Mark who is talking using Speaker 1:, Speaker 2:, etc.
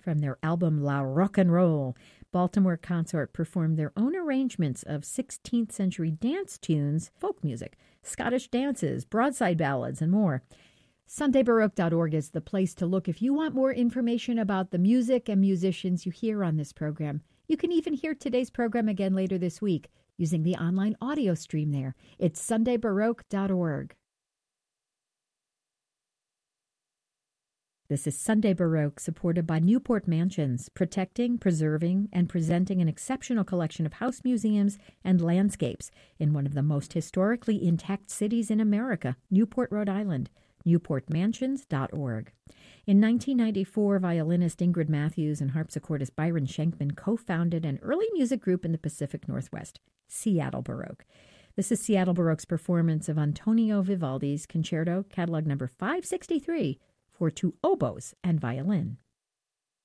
Speaker 1: From their album La Rock and Roll, Baltimore Consort performed their own arrangements of 16th century dance tunes, folk music, Scottish dances, broadside ballads, and more. SundayBaroque.org is the place to look if you want more information about the music and musicians you hear on this program. You can even hear today's program again later this week using the online audio stream there. It's SundayBaroque.org. This is Sunday Baroque, supported by Newport Mansions, protecting, preserving, and presenting an exceptional collection of house museums and landscapes in one of the most historically intact cities in America, Newport, Rhode Island. NewportMansions.org. In 1994, violinist Ingrid Matthews and harpsichordist Byron Schenkman co-founded an early music group in the Pacific Northwest, Seattle Baroque. This is Seattle Baroque's performance of Antonio Vivaldi's Concerto, catalog number 563, for two oboes and violin.